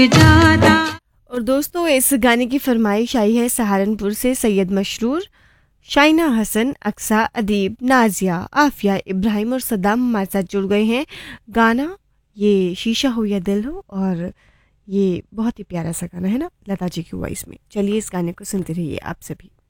और दोस्तों, इस गाने की फरमाइश आई है सहारनपुर से सैयद मशरूर, शाइना हसन, अक्सा, अदीब, नाजिया, आफिया, इब्राहिम और सद्दाम हमारे साथ जुड़ गए हैं। गाना ये शीशा हो या दिल हो, और ये बहुत ही प्यारा सा गाना है ना, लता जी की वॉइस में। चलिए इस गाने को सुनते रहिए आप सभी।